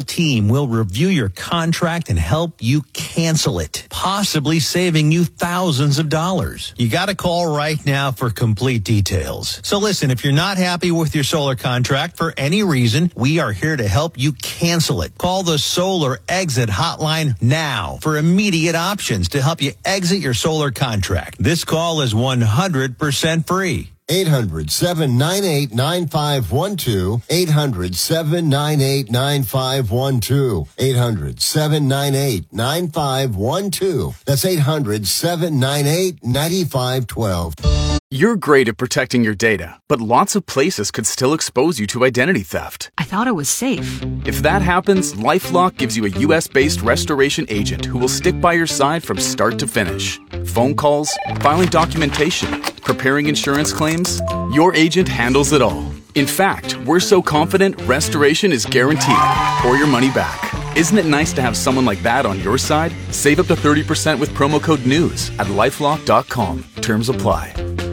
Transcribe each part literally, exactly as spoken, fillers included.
team will review your contract and help you cancel it, possibly saving you thousands of dollars. You got to call right now for complete details. So listen, if you're not happy with your solar contract for any reason, we are here to help you cancel it. Call the Solar Exit Hotline now for immediate options to help you exit your solar contract. This call is one hundred percent free. eight hundred, seven nine eight, nine five one two. eight hundred, seven nine eight, nine five one two. eight hundred, seven nine eight, nine five one two. That's eight hundred, seven nine eight, nine five one two. You're great at protecting your data, but lots of places could still expose you to identity theft. I thought it was safe. If that happens, LifeLock gives you a U S-based restoration agent who will stick by your side from start to finish. Phone calls, filing documentation, preparing insurance claims, your agent handles it all. In fact, we're so confident restoration is guaranteed or your money back. Isn't it nice to have someone like that on your side? Save up to thirty percent with promo code NEWS at lifelock dot com. Terms apply.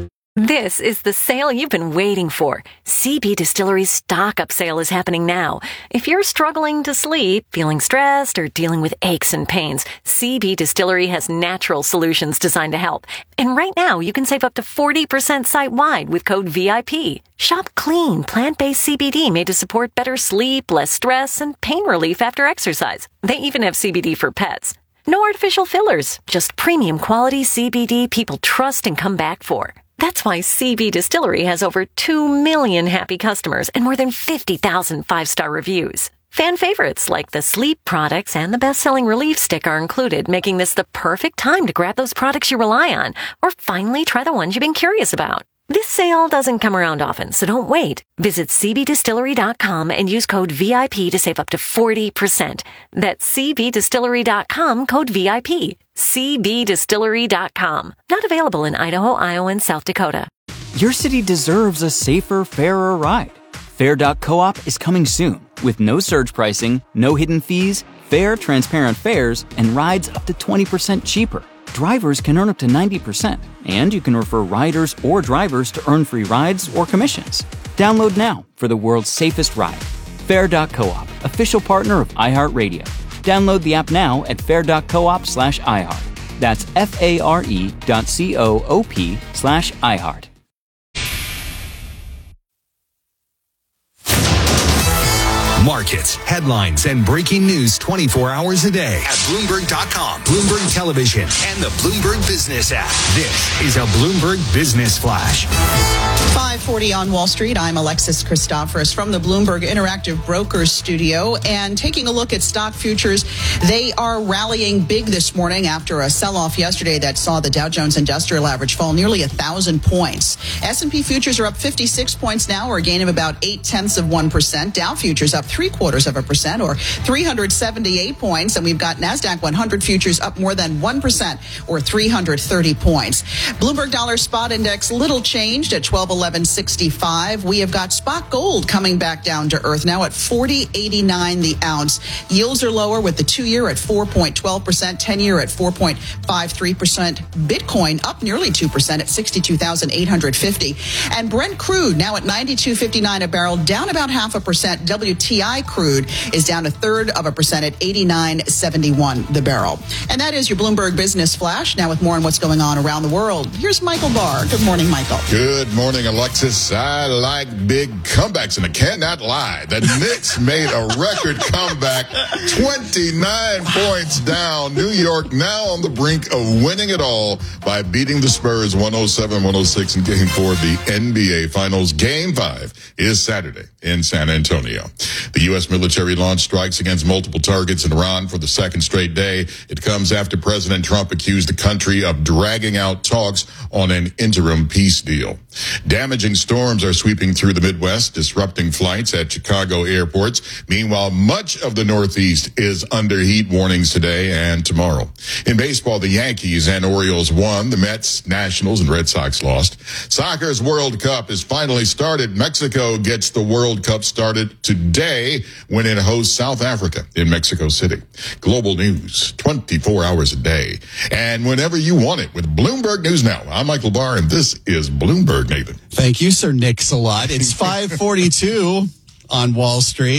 This is the sale you've been waiting for. C B Distillery's stock-up sale is happening now. If you're struggling to sleep, feeling stressed, or dealing with aches and pains, C B Distillery has natural solutions designed to help. And right now, you can save up to forty percent site-wide with code V I P. Shop clean, plant-based C B D made to support better sleep, less stress, and pain relief after exercise. They even have C B D for pets. No artificial fillers, just premium quality C B D people trust and come back for. That's why C B Distillery has over two million happy customers and more than fifty thousand five-star reviews. Fan favorites like the sleep products and the best-selling relief stick are included, making this the perfect time to grab those products you rely on or finally try the ones you've been curious about. This sale doesn't come around often, so don't wait. Visit c b distillery dot com and use code V I P to save up to forty percent. That's c b distillery dot com, code V I P. c b distillery dot com. Not available in Idaho, Iowa, and South Dakota. Your city deserves a safer, fairer ride. Fair dot coop is coming soon with no surge pricing, no hidden fees, fair, transparent fares, and rides up to twenty percent cheaper. Drivers can earn up to ninety percent, and you can refer riders or drivers to earn free rides or commissions. Download now for the world's safest ride. Fair dot coop, official partner of iHeartRadio. Download the app now at fair dot coop slash iHeart. That's F-A-R-E dot C-O-O-P slash iHeart. Markets, headlines, and breaking news twenty-four hours a day at Bloomberg dot com, Bloomberg Television, and the Bloomberg Business app. This is a Bloomberg Business Flash. five forty on Wall Street. I'm Alexis Christoforous from the Bloomberg Interactive Brokers studio. And taking a look at stock futures, they are rallying big this morning after a sell-off yesterday that saw the Dow Jones Industrial Average fall nearly one thousand points. S and P futures are up fifty-six points now, or a gain of about eight-tenths of one percent. Dow futures up three-quarters of a percent, or three hundred seventy-eight points. And we've got NASDAQ one hundred futures up more than one percent, or three hundred thirty points. Bloomberg Dollar Spot Index little changed at twelve eleven sixty-five. We have got spot gold coming back down to earth now at forty eighty-nine the ounce. Yields are lower with the two-year at four point one two percent, ten-year at four point five three percent. Bitcoin up nearly two percent at sixty-two thousand eight hundred fifty. And Brent crude now at ninety-two fifty-nine a barrel, down about half a percent. W T I crude is down a third of a percent at eighty-nine seventy-one the barrel. And that is your Bloomberg Business Flash. Now with more on what's going on around the world, here's Michael Barr. Good morning, Michael. Good morning, Alexis. I like big comebacks, and I cannot lie. The Knicks made a record comeback, twenty-nine points down. New York now on the brink of winning it all by beating the Spurs one oh seven one oh six in Game four of the N B A Finals. Game five is Saturday in San Antonio. The U S military launched strikes against multiple targets in Iran for the second straight day. It comes after President Trump accused the country of dragging out talks on an interim peace deal. Damaging storms are sweeping through the Midwest, disrupting flights at Chicago airports. Meanwhile, much of the Northeast is under heat warnings today and tomorrow. In baseball, the Yankees and Orioles won. The Mets, Nationals, and Red Sox lost. Soccer's World Cup is finally started. Mexico gets the World Cup started today when it hosts South Africa in Mexico City. Global news, twenty-four hours a day. And whenever you want it with Bloomberg News Now. I'm Michael Barr, and this is Bloomberg, Nathan. Thank you, Sir Nick-a-lot. It's five forty-two on Wall Street.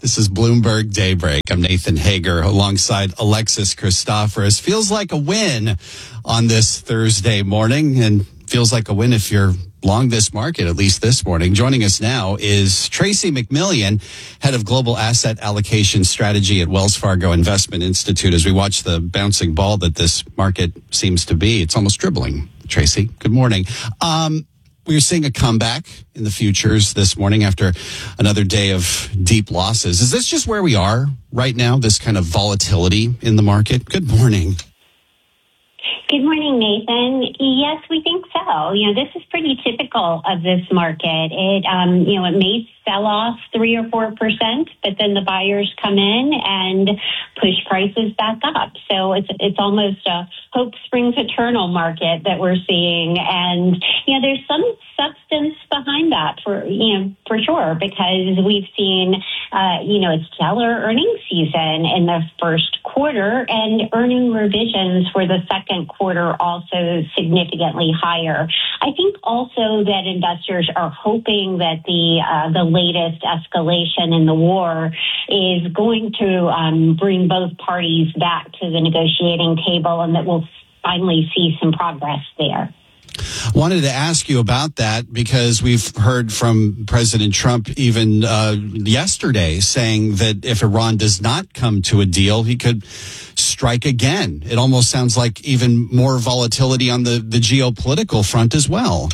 This is Bloomberg Daybreak. I'm Nathan Hager alongside Alexis Christoforous. Feels like a win on this Thursday morning, and feels like a win if you're long this market, at least this morning. Joining us now is Tracy McMillian, head of global asset allocation strategy at Wells Fargo Investment Institute. As we watch the bouncing ball that this market seems to be, it's almost dribbling. Tracy, good morning. Um, We're seeing a comeback in the futures this morning after another day of deep losses. Is this just where we are right now, this kind of volatility in the market? Good morning. Good morning, Nathan. Yes, we think so. You know, this is pretty typical of this market. It, um, you know, it may sell off three or four percent, but then the buyers come in and push prices back up. So it's it's almost a hope springs eternal market that we're seeing, and you know, there's some substance behind that for you know for sure, because we've seen uh, you know a stellar earnings season in the first quarter, and earning revisions for the second quarter also significantly higher. I think also that investors are hoping that the uh, the latest escalation in the war is going to um, bring both parties back to the negotiating table, and that we'll finally see some progress there. Wanted to ask you about that because we've heard from President Trump even uh, yesterday saying that if Iran does not come to a deal, he could strike again. It almost sounds like even more volatility on the, the geopolitical front as well.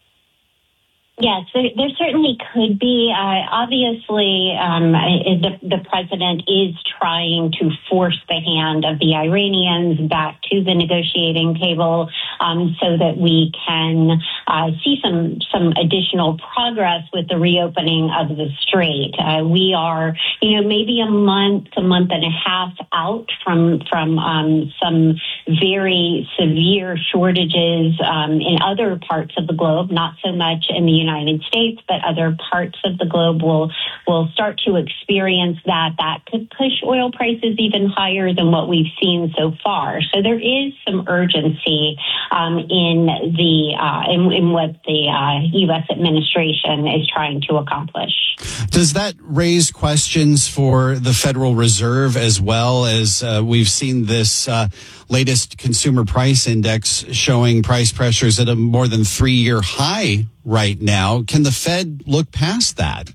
Yes, there, there certainly could be. Uh, obviously, um, the, the president is trying to force the hand of the Iranians back to the negotiating table um, so that we can uh, see some some additional progress with the reopening of the strait. Uh, we are, you know, maybe a month, a month and a half out from from um, some very severe shortages um, in other parts of the globe, not so much in the United United States, but other parts of the globe will will start to experience that. That could push oil prices even higher than what we've seen so far. So there is some urgency um, in the uh, in, in what the uh, U S administration is trying to accomplish. Does that raise questions for the Federal Reserve as well, as uh, we've seen this uh, latest consumer price index showing price pressures at a more than three-year high right now? Can the Fed look past that?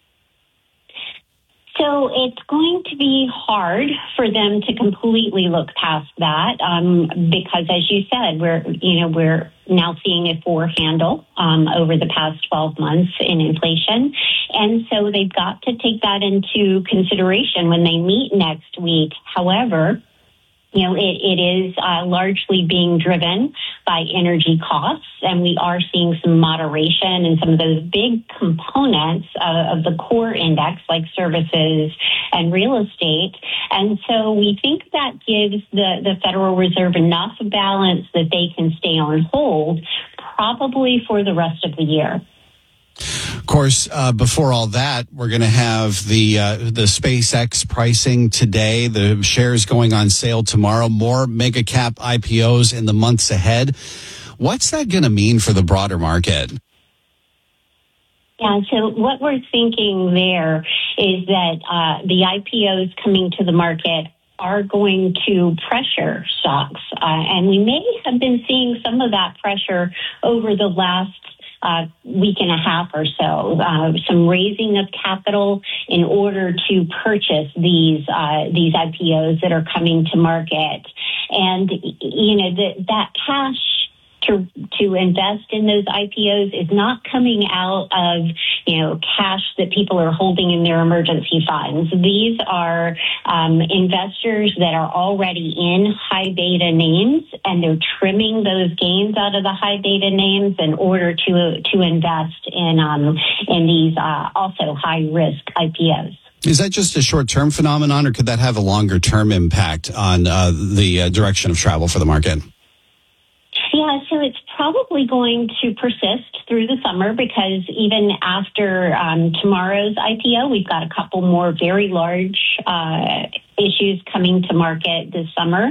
So it's going to be hard for them to completely look past that um, because, as you said, we're you know we're now seeing a four handle um, over the past twelve months in inflation, and so they've got to take that into consideration when they meet next week. However, you know, it, it is uh, largely being driven by energy costs, and we are seeing some moderation in some of those big components uh, of the core index, like services and real estate. And so we think that gives the, the Federal Reserve enough balance that they can stay on hold, probably for the rest of the year. Of course, uh, before all that, we're going to have the uh, the SpaceX pricing today. The shares going on sale tomorrow. More mega cap I P Os in the months ahead. What's that going to mean for the broader market? Yeah, so what we're thinking there is that uh, the I P Os coming to the market are going to pressure stocks. Uh, and we may have been seeing some of that pressure over the last Uh, week and a half or so, uh, some raising of capital in order to purchase these uh, these I P Os that are coming to market, and you know the, that cash to to invest in those I P Os is not coming out of you know cash that people are holding in their emergency funds. These are um, investors that are already in high beta names, and they're trimming those gains out of the high beta names in order to to invest in um, in these uh, also high risk I P Os. Is that just a short-term phenomenon, or could that have a longer-term impact on uh, the uh, direction of travel for the market? Yeah, so it's probably going to persist through the summer, because even after um, tomorrow's I P O, we've got a couple more very large uh, issues coming to market this summer.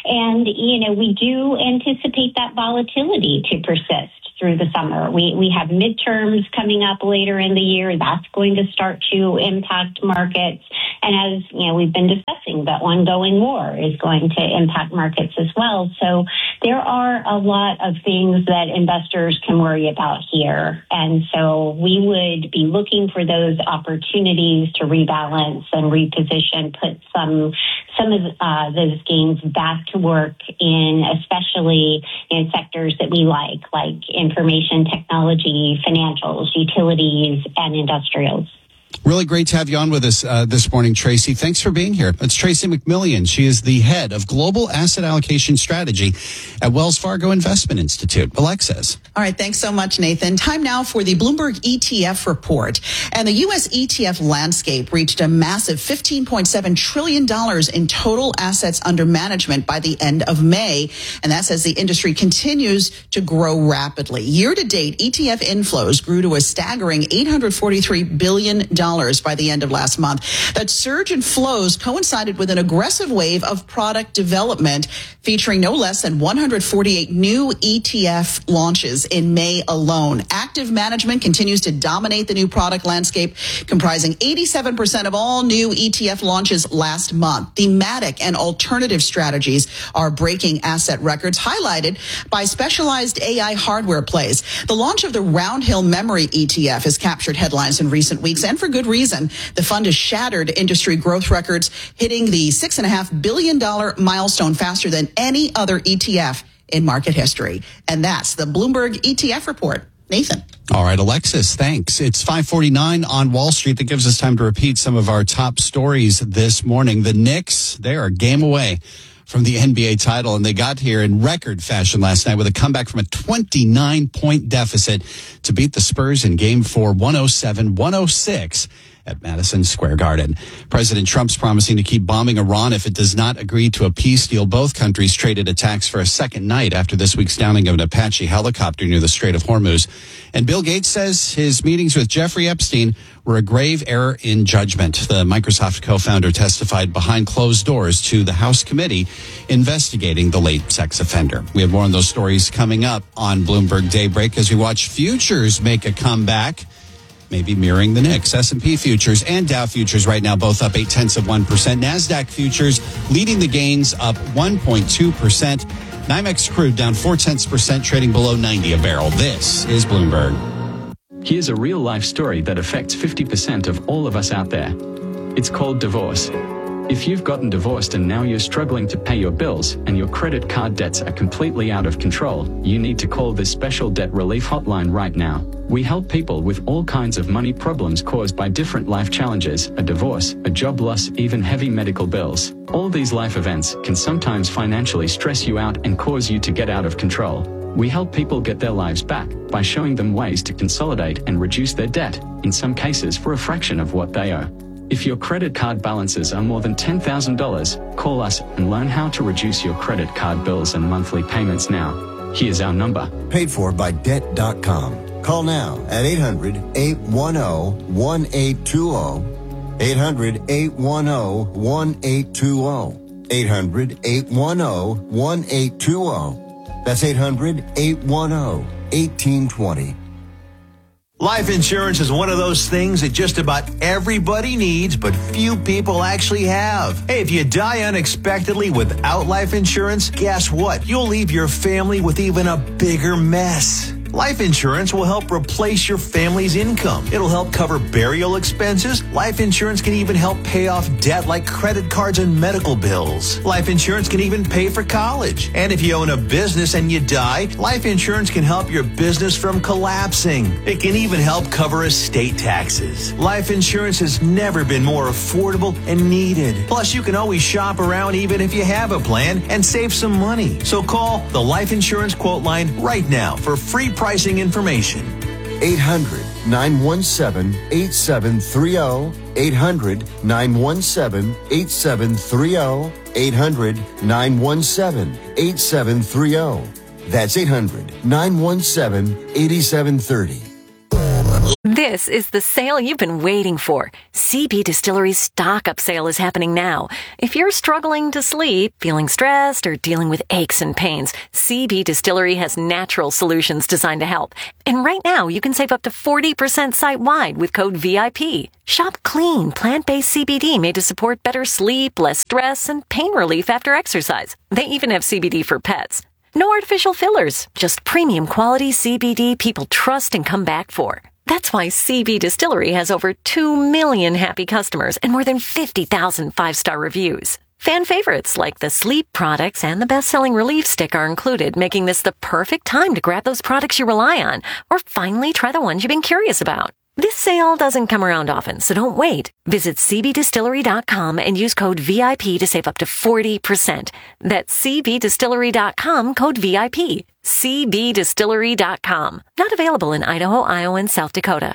And, you know, we do anticipate that volatility to persist through the summer. We we have midterms coming up later in the year. That's going to start to impact markets. And as, you know, we've been discussing, the ongoing war is going to impact markets as well. So there are a lot of things that investors can worry about here. And so we would be looking for those opportunities to rebalance and reposition, put some some of uh, those gains back to work in especially in sectors that we like, like information technology, financials, utilities, and industrials. Really great to have you on with us uh, this morning, Tracy. Thanks for being here. It's Tracy McMillian. She is the head of Global Asset Allocation Strategy at Wells Fargo Investment Institute. Alexis. All right. Thanks so much, Nathan. Time now for the Bloomberg E T F report. And the U S E T F landscape reached a massive fifteen point seven trillion dollars in total assets under management by the end of May. And that's as the industry continues to grow rapidly. Year to date, E T F inflows grew to a staggering eight hundred forty-three billion dollars by the end of last month. That surge in flows coincided with an aggressive wave of product development, featuring no less than one hundred forty-eight new E T F launches in May alone. Active management continues to dominate the new product landscape, comprising eighty-seven percent of all new E T F launches last month. Thematic and alternative strategies are breaking asset records, highlighted by specialized A I hardware plays. The launch of the Roundhill Memory E T F has captured headlines in recent weeks, and for good reason. The fund has shattered industry growth records, hitting the six and a half billion dollar milestone faster than any other E T F in market history. And that's the Bloomberg E T F report. Nathan. All right, Alexis, thanks. It's five forty-nine on Wall Street. That gives us time to repeat some of our top stories this morning. The Knicks, they are a game away from the N B A title, and they got here in record fashion last night with a comeback from a twenty-nine point deficit to beat the Spurs in Game four, one oh seven one oh six at Madison Square Garden. President Trump's promising to keep bombing Iran if it does not agree to a peace deal. Both countries traded attacks for a second night after this week's downing of an Apache helicopter near the Strait of Hormuz. And Bill Gates says his meetings with Jeffrey Epstein were a grave error in judgment. The Microsoft co-founder testified behind closed doors to the House committee investigating the late sex offender. We have more on those stories coming up on Bloomberg Daybreak as we watch futures make a comeback, maybe mirroring the Knicks. S and P futures and Dow futures right now both up eight tenths of one percent. NASDAQ futures leading the gains up one point two percent. NYMEX crude down four tenths percent, trading below ninety a barrel. This is Bloomberg. Here's a real-life story that affects fifty percent of all of us out there. It's called divorce. If you've gotten divorced and now you're struggling to pay your bills and your credit card debts are completely out of control, you need to call this special debt relief hotline right now. We help people with all kinds of money problems caused by different life challenges, a divorce, a job loss, even heavy medical bills. All these life events can sometimes financially stress you out and cause you to get out of control. We help people get their lives back by showing them ways to consolidate and reduce their debt, in some cases for a fraction of what they owe. If your credit card balances are more than ten thousand dollars, call us and learn how to reduce your credit card bills and monthly payments now. Here's our number. Paid for by debt dot com. Call now at eight hundred, eight one zero, one eight two zero. eight hundred, eight one zero, one eight two zero. eight hundred, eight one zero, one eight two zero. That's eight hundred, eight one zero, one eight two zero. Life insurance is one of those things that just about everybody needs, but few people actually have. Hey, if you die unexpectedly without life insurance, guess what? You'll leave your family with even a bigger mess. Life insurance will help replace your family's income. It'll help cover burial expenses. Life insurance can even help pay off debt like credit cards and medical bills. Life insurance can even pay for college. And if you own a business and you die, life insurance can help your business from collapsing. It can even help cover estate taxes. Life insurance has never been more affordable and needed. Plus, you can always shop around even if you have a plan and save some money. So call the Life Insurance Quote Line right now for free pricing information. eight hundred, nine one seven, eight seven three zero. eight hundred, nine one seven, eight seven three zero. eight hundred, nine one seven, eight seven three zero. That's eight hundred, nine one seven, eight seven three zero. This This is the sale you've been waiting for. C B Distillery's stock-up sale is happening now. If you're struggling to sleep, feeling stressed, or dealing with aches and pains, C B Distillery has natural solutions designed to help. And right now, you can save up to forty percent site-wide with code V I P. Shop clean, plant-based C B D made to support better sleep, less stress, and pain relief after exercise. They even have C B D for pets. No artificial fillers, just premium quality C B D people trust and come back for. That's why C B Distillery has over two million happy customers and more than fifty thousand five-star reviews. Fan favorites like the sleep products and the best-selling relief stick are included, making this the perfect time to grab those products you rely on or finally try the ones you've been curious about. This sale doesn't come around often, so don't wait. Visit C B distillery dot com and use code V I P to save up to forty percent. That's C B distillery dot com, code V I P. C B distillery dot com. Not available in Idaho, Iowa, and South Dakota.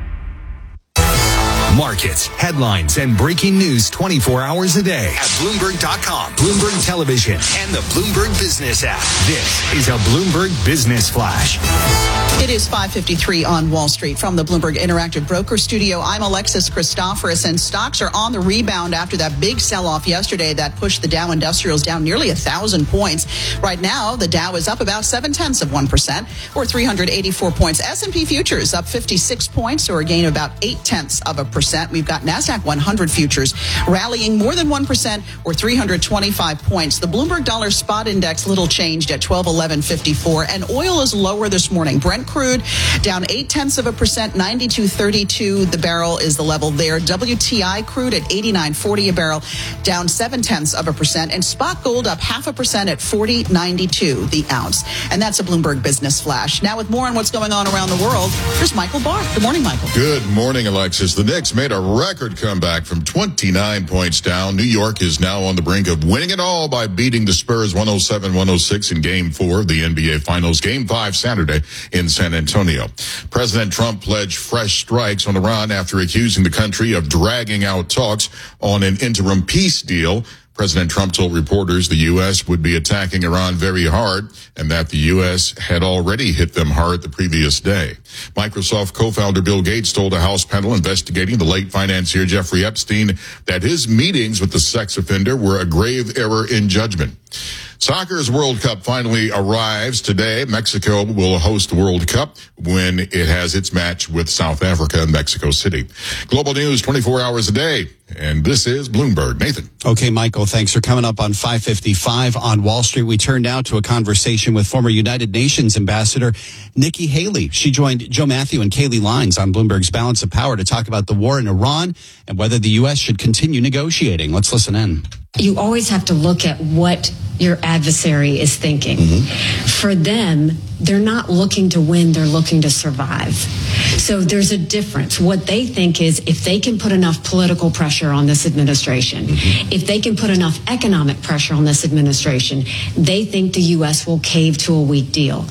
Markets, headlines, and breaking news twenty-four hours a day at Bloomberg dot com, Bloomberg Television, and the Bloomberg Business app. This is a Bloomberg Business Flash. It is five fifty-three on Wall Street. From the Bloomberg Interactive Broker Studio, I'm Alexis Christoforous, and stocks are on the rebound after that big sell-off yesterday that pushed the Dow Industrials down nearly one thousand points. Right now, the Dow is up about seven-tenths of one percent, or three hundred eighty-four points. S and P futures up fifty-six points, or a gain of about eight-tenths of a percent. We've got NASDAQ one hundred futures rallying more than one percent, or three hundred twenty-five points. The Bloomberg Dollar Spot Index little changed at twelve eleven fifty-four, and oil is lower this morning. Brent crude down eight-tenths of a percent, ninety-two thirty-two. The barrel is the level there. W T I crude at eighty-nine forty a barrel, down seven-tenths of a percent. And spot gold up half a percent at forty ninety-two the ounce. And that's a Bloomberg Business Flash. Now with more on what's going on around the world, here's Michael Barr. Good morning, Michael. Good morning, Alexis. The Knicks made a record comeback from twenty-nine points down. New York is now on the brink of winning it all by beating the Spurs one oh seven one oh six in Game four of the N B A Finals. Game five Saturday in San Antonio. President Trump pledged fresh strikes on Iran after accusing the country of dragging out talks on an interim peace deal. President Trump told reporters the U S would be attacking Iran very hard and that the U S had already hit them hard the previous day. Microsoft co-founder Bill Gates told a House panel investigating the late financier Jeffrey Epstein that his meetings with the sex offender were a grave error in judgment. Soccer's World Cup finally arrives today. Mexico will host the World Cup when it has its match with South Africa in Mexico City. Global news twenty-four hours a day. And this is Bloomberg. Nathan. Okay, Michael, thanks for coming up on five fifty-five on Wall Street. We turn now to a conversation with former United Nations Ambassador Nikki Haley. She joined Joe Matthew and Kaylee Lines on Bloomberg's Balance of Power to talk about the war in Iran and whether the U S should continue negotiating. Let's listen in. You always have to look at what your adversary is thinking. Mm-hmm. For them, they're not looking to win, they're looking to survive. So there's a difference. What they think is if they can put enough political pressure on this administration, mm-hmm. if they can put enough economic pressure on this administration, they think the U S will cave to a weak deal.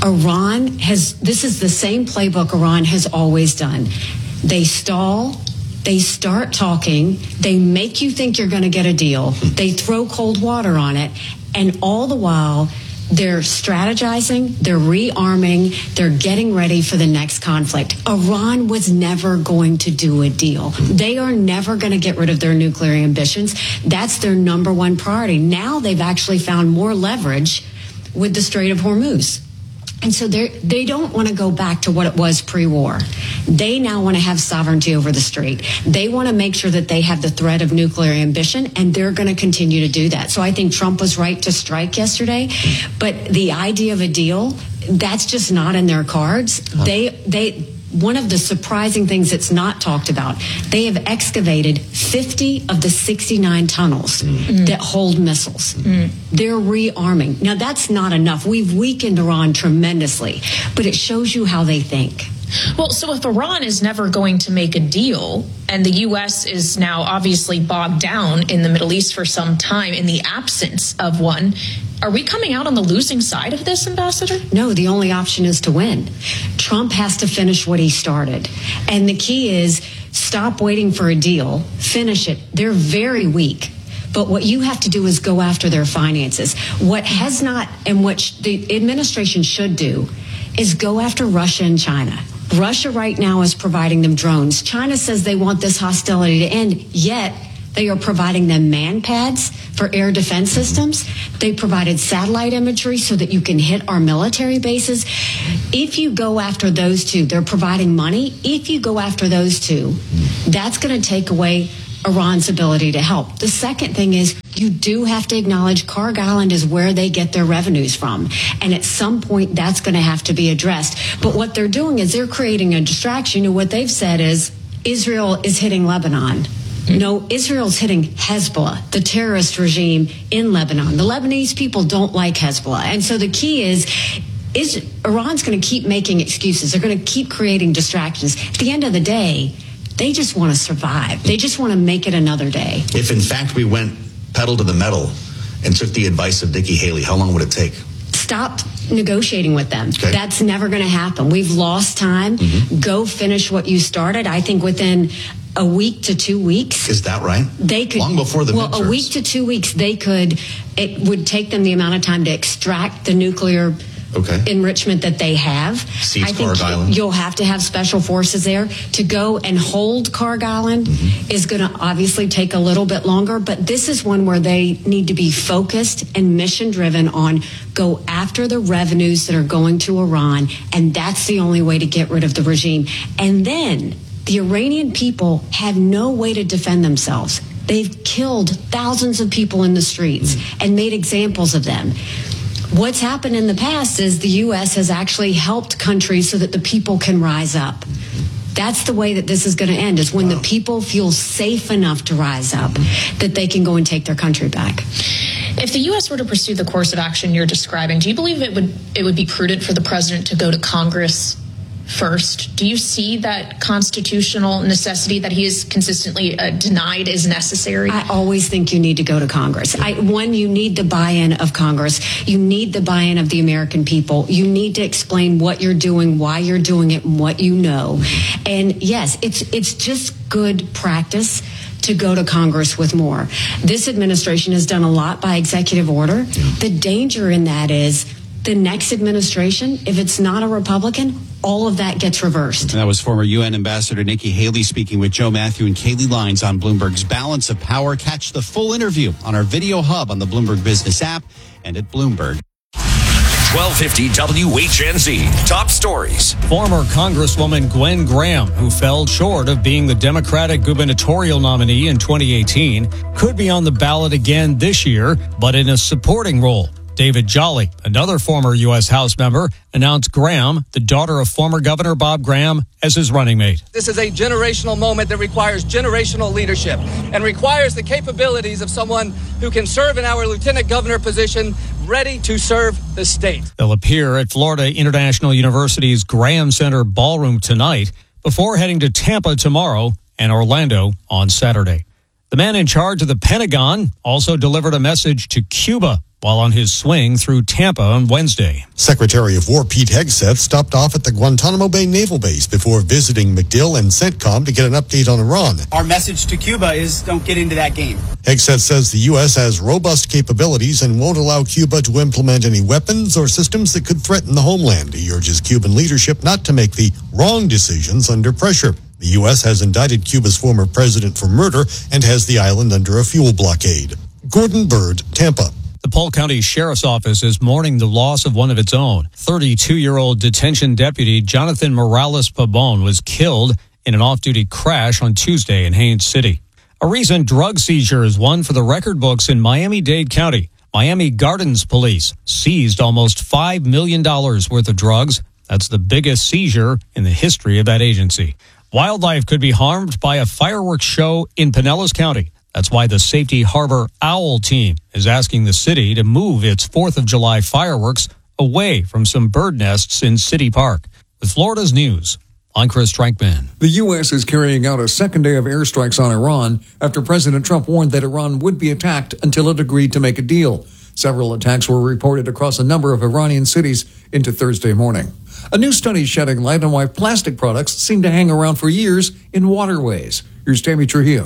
Iran has, this is the same playbook Iran has always done. They stall. They start talking, they make you think you're going to get a deal, they throw cold water on it, and all the while, they're strategizing, they're rearming, they're getting ready for the next conflict. Iran was never going to do a deal. They are never going to get rid of their nuclear ambitions. That's their number one priority. Now they've actually found more leverage with the Strait of Hormuz. And so they they don't want to go back to what it was pre-war. They now want to have sovereignty over the strait. They want to make sure that they have the threat of nuclear ambition, and they're going to continue to do that. So I think Trump was right to strike yesterday, but the idea of a deal, that's just not in their cards. They they. One of the surprising things that's not talked about, they have excavated fifty of the sixty-nine tunnels mm. that hold missiles. Mm. They're rearming. Now, that's not enough. We've weakened Iran tremendously, but it shows you how they think. Well, so if Iran is never going to make a deal, and the U S is now obviously bogged down in the Middle East for some time in the absence of one, are we coming out on the losing side of this, Ambassador? No, the only option is to win. Trump has to finish what he started. And the key is stop waiting for a deal, finish it. They're very weak. But what you have to do is go after their finances. What has not, and what the administration should do, is go after Russia and China. Russia right now is providing them drones. China says they want this hostility to end, yet they are providing them man pads for air defense systems. They provided satellite imagery so that you can hit our military bases. If you go after those two, they're providing money. If you go after those two, that's going to take away Iran's ability to help. The second thing is you do have to acknowledge Kharg Island is where they get their revenues from. And at some point, that's going to have to be addressed. But what they're doing is they're creating a distraction. And what they've said is Israel is hitting Lebanon. No, Israel's hitting Hezbollah, the terrorist regime in Lebanon. The Lebanese people don't like Hezbollah. And so the key is, is Iran's going to keep making excuses. They're going to keep creating distractions. At the end of the day, they just want to survive. They just want to make it another day. If, in fact, we went pedal to the metal and took the advice of Nikki Haley, how long would it take? Stop negotiating with them. Okay. That's never going to happen. We've lost time. Mm-hmm. Go finish what you started. I think within a week to two weeks. Is that right? They could. Long before the Well, midterms. a week to two weeks, they could, it would take them the amount of time to extract the nuclear okay. enrichment that they have. Seize I think Kharg Island. You'll have to have special forces there. To go and hold Kharg Island mm-hmm. is going to obviously take a little bit longer, but this is one where they need to be focused and mission driven on go after the revenues that are going to Iran, and that's the only way to get rid of the regime. And then the Iranian people have no way to defend themselves. They've killed thousands of people in the streets and made examples of them. What's happened in the past is the U S has actually helped countries so that the people can rise up. That's the way that this is going to end, is when wow. the people feel safe enough to rise up that they can go and take their country back. If the U S were to pursue the course of action you're describing, do you believe it would it would be prudent for the president to go to Congress first? Do you see that constitutional necessity that he has consistently uh, denied is necessary? I always think you need to go to Congress. I, one, you need the buy-in of Congress. You need the buy-in of the American people. You need to explain what you're doing, why you're doing it, and what you know. And yes, it's it's just good practice to go to Congress with more. This administration has done a lot by executive order. Yeah. The danger in that is the next administration, if it's not a Republican, all of that gets reversed. And that was former U N Ambassador Nikki Haley speaking with Joe Matthew and Kaylee Lines on Bloomberg's Balance of Power. Catch the full interview on our video hub on the Bloomberg Business app and at Bloomberg. twelve fifty W H N Z. Top stories. Former Congresswoman Gwen Graham, who fell short of being the Democratic gubernatorial nominee in twenty eighteen, could be on the ballot again this year, but in a supporting role. David Jolly, another former U S House member, announced Graham, the daughter of former Governor Bob Graham, as his running mate. This is a generational moment that requires generational leadership and requires the capabilities of someone who can serve in our lieutenant governor position, ready to serve the state. They'll appear at Florida International University's Graham Center Ballroom tonight before heading to Tampa tomorrow and Orlando on Saturday. The man in charge of the Pentagon also delivered a message to Cuba while on his swing through Tampa on Wednesday. Secretary of War Pete Hegseth stopped off at the Guantanamo Bay Naval Base before visiting MacDill and CENTCOM to get an update on Iran. Our message to Cuba is don't get into that game. Hegseth says the U S has robust capabilities and won't allow Cuba to implement any weapons or systems that could threaten the homeland. He urges Cuban leadership not to make the wrong decisions under pressure. The U S has indicted Cuba's former president for murder and has the island under a fuel blockade. Gordon Bird, Tampa. The Polk County Sheriff's Office is mourning the loss of one of its own. thirty-two-year-old detention deputy Jonathan Morales-Pabon was killed in an off-duty crash on Tuesday in Haines City. A recent drug seizure is one for the record books in Miami-Dade County. Miami Gardens Police seized almost five million dollars worth of drugs. That's the biggest seizure in the history of that agency. Wildlife could be harmed by a fireworks show in Pinellas County. That's why the Safety Harbor Owl team is asking the city to move its fourth of July fireworks away from some bird nests in City Park. With Florida's news, I'm Chris Strankman. The U S is carrying out a second day of airstrikes on Iran after President Trump warned that Iran would be attacked until it agreed to make a deal. Several attacks were reported across a number of Iranian cities into Thursday morning. A new study shedding light on why plastic products seem to hang around for years in waterways. Here's Tammy Trujillo.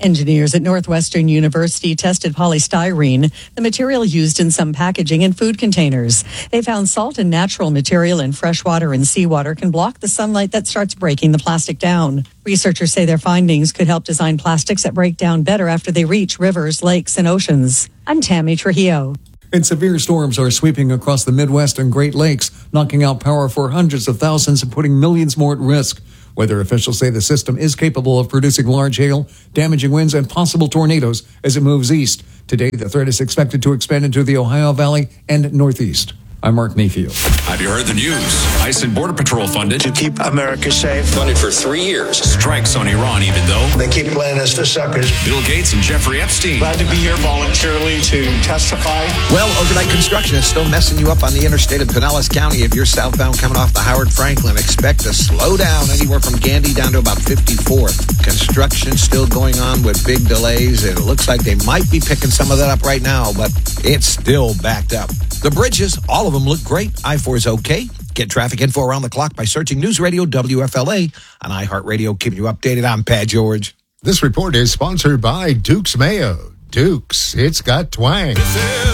Engineers at Northwestern University tested polystyrene, the material used in some packaging and food containers. They found salt and natural material in fresh water and seawater can block the sunlight that starts breaking the plastic down. Researchers say their findings could help design plastics that break down better after they reach rivers, lakes, and oceans. I'm Tammy Trujillo. And severe storms are sweeping across the Midwest and Great Lakes, knocking out power for hundreds of thousands and putting millions more at risk. Weather officials say the system is capable of producing large hail, damaging winds, and possible tornadoes as it moves east. Today, the threat is expected to expand into the Ohio Valley and Northeast. I'm Mark Mayfield. Have you heard the news? ICE and Border Patrol funded to keep America safe. Funded for three years. Strikes on Iran, even though they keep playing us for suckers. Bill Gates and Jeffrey Epstein. Glad to be here voluntarily to testify. Well, overnight construction is still messing you up on the interstate in Pinellas County. If you're southbound coming off the Howard Franklin, expect to slow down anywhere from Gandy down to about fifty-fourth. Construction still going on with big delays. It looks like they might be picking some of that up right now, but it's still backed up. The bridges, all of them look great. I four is okay. Get traffic info around the clock by searching News Radio W F L A on iHeartRadio. Keeping you updated. I'm Pat George. This report is sponsored by Duke's Mayo. Duke's, it's got twang.